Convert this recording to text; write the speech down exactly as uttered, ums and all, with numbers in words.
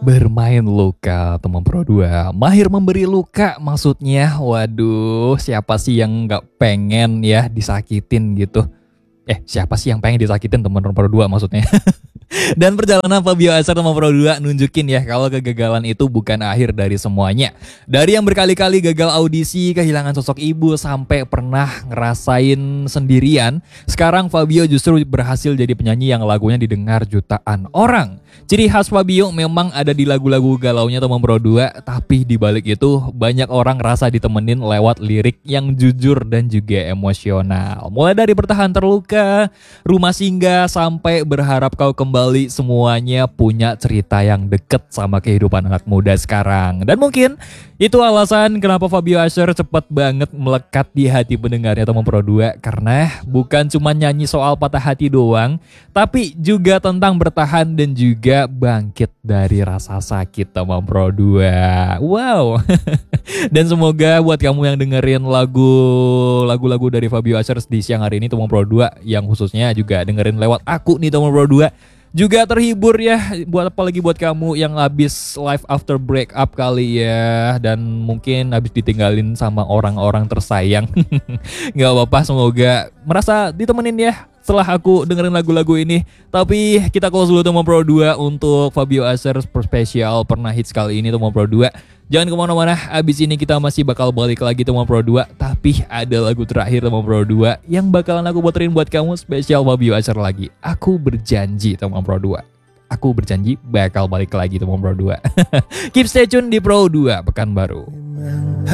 Bermain luka teman Pro dua, mahir memberi luka maksudnya. Waduh, siapa sih yang nggak pengen ya disakitin gitu? Eh, siapa sih yang pengen disakitin teman Pro dua maksudnya? Dan perjalanan Fabio Acer sama Pro dua nunjukin ya kalau kegagalan itu bukan akhir dari semuanya. Dari yang berkali-kali gagal audisi, kehilangan sosok ibu, sampai pernah ngerasain sendirian, sekarang Fabio justru berhasil jadi penyanyi yang lagunya didengar jutaan orang. Ciri khas Fabio memang ada di lagu-lagu galaunya teman Pro dua, tapi di balik itu banyak orang rasa ditemenin lewat lirik yang jujur dan juga emosional. Mulai dari Bertahan Terluka, Rumah Singgah, sampai Berharap Kau Kembali, semuanya punya cerita yang deket sama kehidupan anak muda sekarang. Dan mungkin itu alasan kenapa Fabio Acer cepat banget melekat di hati pendengarnya teman Pro dua, karena bukan cuma nyanyi soal patah hati doang, tapi juga tentang bertahan dan juga bangkit dari rasa sakit teman Pro dua. Wow. Dan semoga buat kamu yang dengerin lagu lagu-lagu dari Fabio Acer di siang hari ini teman Pro dua, yang khususnya juga dengerin lewat aku nih teman Pro dua, juga terhibur ya. Buat apalagi buat kamu yang habis life after breakup kali ya, dan mungkin habis ditinggalin sama orang-orang tersayang. Gak apa-apa, semoga merasa ditemenin ya setelah aku dengerin lagu-lagu ini. Tapi kita close dulu teman Pro dua untuk Fabio Acer spesial pernah hits kali ini teman Pro dua. Jangan kemana-mana, abis ini kita masih bakal balik lagi teman Pro dua. Tapi ada lagu terakhir teman Pro dua yang bakalan aku puterin buat kamu, spesial Fabio Acer lagi. Aku berjanji teman Pro dua, aku berjanji bakal balik lagi teman Pro dua. Keep stay tune di Pro dua Pekanbaru.